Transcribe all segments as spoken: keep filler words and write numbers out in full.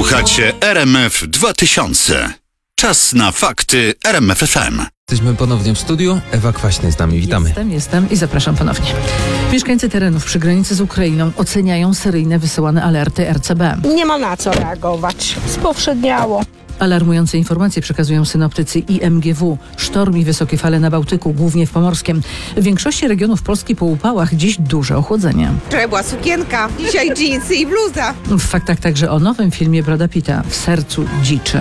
Słuchacie R M F dwa tysiące. Czas na fakty R M F F M. Jesteśmy ponownie w studiu. Ewa Kwaśny z nami. Witamy. Jestem, jestem i zapraszam ponownie. Mieszkańcy terenów przy granicy z Ukrainą oceniają seryjne wysyłane alerty R C B. Nie ma na co reagować. Spowszedniało. Alarmujące informacje przekazują synoptycy I M G W. Sztorm i wysokie fale na Bałtyku, głównie w Pomorskiem. W większości regionów Polski po upałach dziś duże ochłodzenie. Wczoraj była sukienka, dzisiaj dżinsy i bluza. W faktach także o nowym filmie Brada Pitta W sercu dziczy.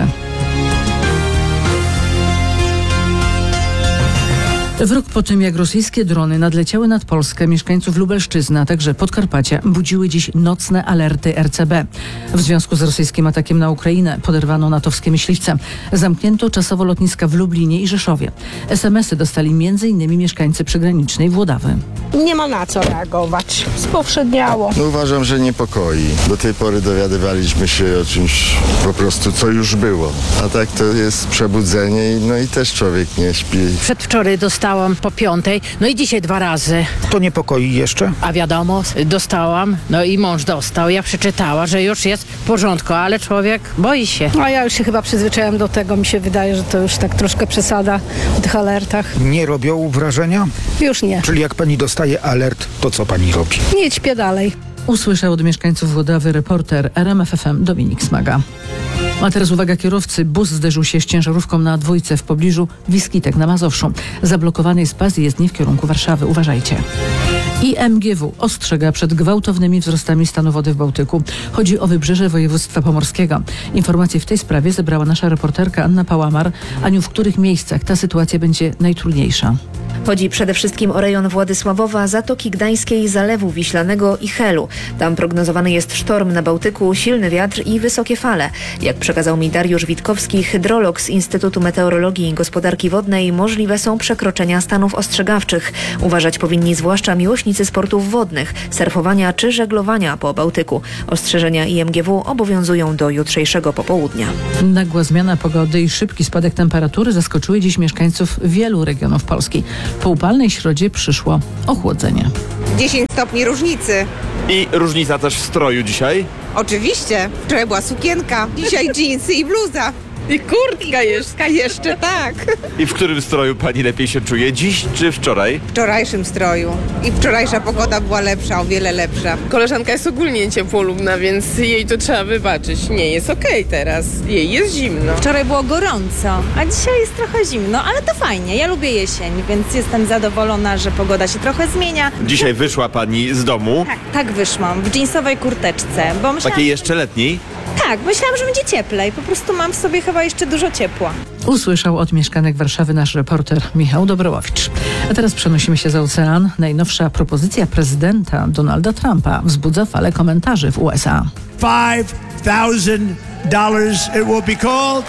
W rok po tym, jak rosyjskie drony nadleciały nad Polskę, mieszkańców Lubelszczyzny, a także Podkarpacia budziły dziś nocne alerty R C B. W związku z rosyjskim atakiem na Ukrainę poderwano natowskie myśliwce. Zamknięto czasowo lotniska w Lublinie i Rzeszowie. es em esy dostali między innymi mieszkańcy przygranicznej Włodawy. Nie ma na co reagować. Spowszedniało. No uważam, że niepokoi. Do tej pory dowiadywaliśmy się o czymś po prostu, co już było. A tak to jest przebudzenie i, no i też człowiek nie śpi. Przedwczoraj dostałam po piątej, no i dzisiaj dwa razy. To niepokoi jeszcze? A wiadomo, dostałam, no i mąż dostał. Ja przeczytała, że już jest w porządku, ale człowiek boi się. A ja już się chyba przyzwyczaiłam do tego. Mi się wydaje, że to już tak troszkę przesada o tych alertach. Nie robią wrażenia? Już nie. Czyli jak pani dostaje alert, to co pani robi? Nie ćpię dalej. Usłyszał od mieszkańców Włodawy reporter R M F F M Dominik Smaga. A teraz uwaga kierowcy. Bus zderzył się z ciężarówką na dwójce w pobliżu Wiskitek na Mazowszu. Zablokowany jest pas i jezdni w kierunku Warszawy. Uważajcie. I M G W ostrzega przed gwałtownymi wzrostami stanu wody w Bałtyku. Chodzi o wybrzeże województwa pomorskiego. Informacje w tej sprawie zebrała nasza reporterka Anna Pałamar. Aniu, w których miejscach ta sytuacja będzie najtrudniejsza? Chodzi przede wszystkim o rejon Władysławowa, Zatoki Gdańskiej, Zalewu Wiślanego i Helu. Tam prognozowany jest sztorm na Bałtyku, silny wiatr i wysokie fale. Jak przekazał mi Dariusz Witkowski, hydrolog z Instytutu Meteorologii i Gospodarki Wodnej, możliwe są przekroczenia stanów ostrzegawczych. Uważać powinni zwłaszcza miłośnicy sportów wodnych, surfowania czy żeglowania po Bałtyku. Ostrzeżenia I M G W obowiązują do jutrzejszego popołudnia. Nagła zmiana pogody i szybki spadek temperatury zaskoczyły dziś mieszkańców wielu regionów Polski. Po upalnej środzie przyszło ochłodzenie. dziesięć stopni różnicy. I różnica też w stroju dzisiaj? Oczywiście. Wczoraj była sukienka, dzisiaj dżinsy i bluza. I kurtka jeszcze. jeszcze, tak. I w którym stroju pani lepiej się czuje? Dziś czy wczoraj? W wczorajszym stroju. I wczorajsza pogoda była lepsza, o wiele lepsza. Koleżanka jest ogólnie ciepłolubna, więc jej to trzeba wybaczyć. Nie jest okej teraz. Jej jest zimno. Wczoraj było gorąco, a dzisiaj jest trochę zimno, ale to fajnie. Ja lubię jesień, więc jestem zadowolona, że pogoda się trochę zmienia. Dzisiaj wyszła pani z domu? Tak, tak wyszłam, w dżinsowej kurteczce, bo myślałam... Takiej jeszcze letniej? Tak, myślałam, że będzie cieplej. Po prostu mam w sobie chyba jeszcze dużo ciepła. Usłyszał od mieszkanek Warszawy nasz reporter Michał Dobrołowicz. A teraz przenosimy się za ocean. Najnowsza propozycja prezydenta Donalda Trumpa wzbudza falę komentarzy w U S A. five thousand dollars it will be called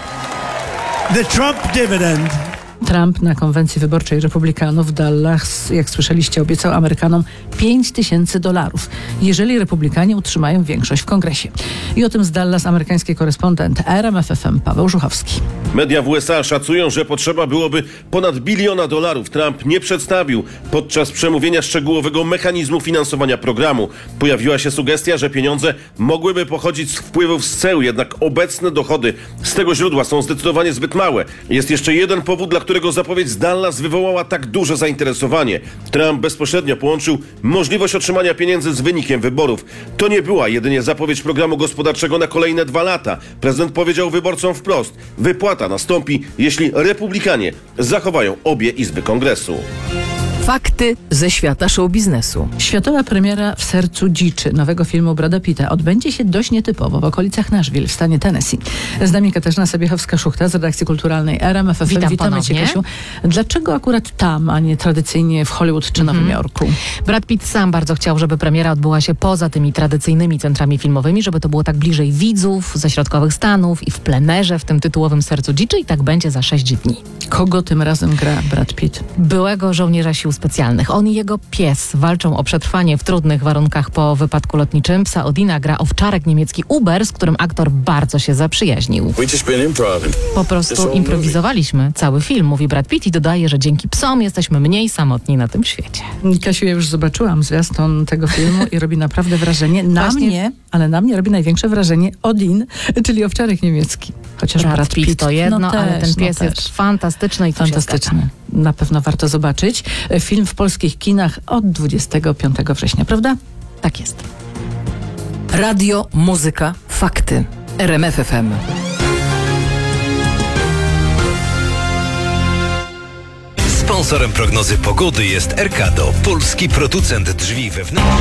the Trump dividend. Trump na konwencji wyborczej republikanów w Dallas, jak słyszeliście, obiecał Amerykanom pięć tysięcy dolarów, jeżeli republikanie utrzymają większość w kongresie. I o tym z Dallas amerykański korespondent R M F F M Paweł Żuchowski. Media w U S A szacują, że potrzeba byłoby ponad biliona dolarów. Trump nie przedstawił podczas przemówienia szczegółowego mechanizmu finansowania programu. Pojawiła się sugestia, że pieniądze mogłyby pochodzić z wpływów z ceł, jednak obecne dochody z tego źródła są zdecydowanie zbyt małe. Jest jeszcze jeden powód, dla którego zapowiedź z Dallas wywołała tak duże zainteresowanie. Trump bezpośrednio połączył możliwość otrzymania pieniędzy z wynikiem wyborów. To nie była jedynie zapowiedź programu gospodarczego na kolejne dwa lata. Prezydent powiedział wyborcom wprost: wypłata nastąpi, jeśli republikanie zachowają obie izby kongresu. Fakty ze świata show biznesu. Światowa premiera W sercu dziczy nowego filmu Brada Pitta odbędzie się dość nietypowo w okolicach Nashville w stanie Tennessee. Z nami Katarzyna Sabiechowska-Szuchta z redakcji kulturalnej R M F F M. Witam Witamy ponownie. Cię, Kasiu. Dlaczego akurat tam, a nie tradycyjnie w Hollywood czy Nowym Mhm. Jorku? Brad Pitt sam bardzo chciał, żeby premiera odbyła się poza tymi tradycyjnymi centrami filmowymi, żeby to było tak bliżej widzów ze środkowych Stanów i w plenerze w tym tytułowym Sercu dziczy, i tak będzie za sześć dni. Kogo tym razem gra Brad Pitt? Byłego żołnierza sił specjalnych. On i jego pies walczą o przetrwanie w trudnych warunkach po wypadku lotniczym. Psa Odina gra owczarek niemiecki Uber, z którym aktor bardzo się zaprzyjaźnił. Po prostu improwizowaliśmy cały film, mówi Brad Pitt i dodaje, że dzięki psom jesteśmy mniej samotni na tym świecie. Kasiu, ja już zobaczyłam zwiastun tego filmu i robi naprawdę wrażenie. Na Właśnie- mnie, ale na mnie robi największe wrażenie Odin, czyli owczarek niemiecki. Chociaż Brad, Brad Pitt, Pitt to jedno, no ale też, ten pies no jest też. fantastyczny i tu się Fantastyczny. Na pewno warto zobaczyć. Film w polskich kinach od dwudziestego piątego września, prawda? Tak jest. Radio, muzyka, fakty. R M F F M. Sponsorem prognozy pogody jest Erkado, polski producent drzwi wewnętrznych.